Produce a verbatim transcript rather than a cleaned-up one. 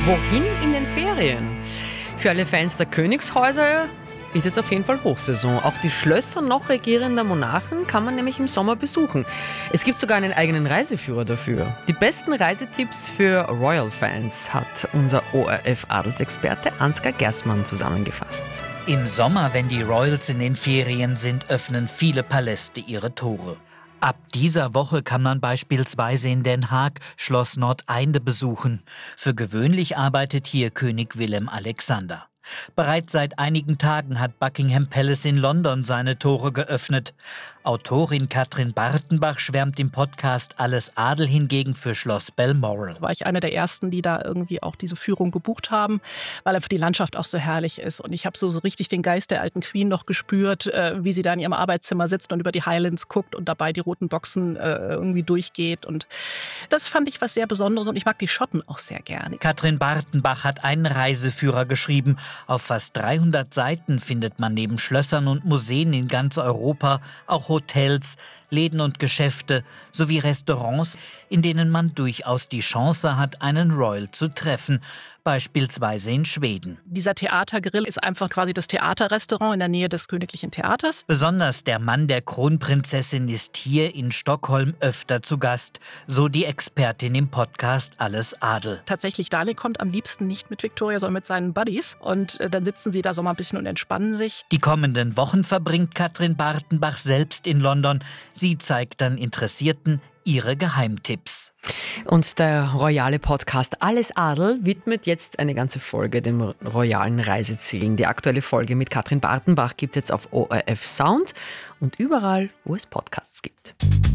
Wohin in den Ferien? Für alle Fans der Königshäuser ist jetzt auf jeden Fall Hochsaison. Auch die Schlösser noch regierender Monarchen kann man nämlich im Sommer besuchen. Es gibt sogar einen eigenen Reiseführer dafür. Die besten Reisetipps für Royal-Fans hat unser O R F-Adelsexperte Ansgar Gersmann zusammengefasst. Im Sommer, wenn die Royals in den Ferien sind, öffnen viele Paläste ihre Tore. Ab dieser Woche kann man beispielsweise in Den Haag Schloss Nordeinde besuchen. Für gewöhnlich arbeitet hier König Willem Alexander. Bereits seit einigen Tagen hat Buckingham Palace in London seine Tore geöffnet. Autorin Katrin Bartenbach schwärmt im Podcast Alles Adel hingegen für Schloss Balmoral. War ich eine der Ersten, die da irgendwie auch diese Führung gebucht haben, weil einfach die Landschaft auch so herrlich ist. Und ich habe so, so richtig den Geist der alten Queen noch gespürt, äh, wie sie da in ihrem Arbeitszimmer sitzt und über die Highlands guckt und dabei die roten Boxen äh, irgendwie durchgeht. Und das fand ich was sehr Besonderes und ich mag die Schotten auch sehr gerne. Katrin Bartenbach hat einen Reiseführer geschrieben. Auf fast dreihundert Seiten findet man neben Schlössern und Museen in ganz Europa auch Hotels, Läden und Geschäfte sowie Restaurants, in denen man durchaus die Chance hat, einen Royal zu treffen, beispielsweise in Schweden. Dieser Theatergrill ist einfach quasi das Theaterrestaurant in der Nähe des Königlichen Theaters. Besonders der Mann der Kronprinzessin ist hier in Stockholm öfter zu Gast, so die Expertin im Podcast Alles Adel. Tatsächlich, Daniel kommt am liebsten nicht mit Victoria, sondern mit seinen Buddies. Und äh, dann sitzen sie da so mal ein bisschen und entspannen sich. Die kommenden Wochen verbringt Katrin Bartenbach selbst in London. Sie zeigt dann Interessierten ihre Geheimtipps. Und der royale Podcast Alles Adel widmet jetzt eine ganze Folge dem royalen Reisezielen. Die aktuelle Folge mit Katrin Bartenbach gibt es jetzt auf O R F Sound und überall, wo es Podcasts gibt.